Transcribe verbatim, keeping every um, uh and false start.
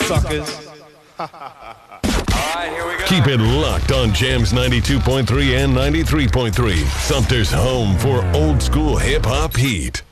suckers. All right, here we go. Keep it locked on Jams ninety-two point three and ninety-three point three. Sumter's home for old school hip hop heat.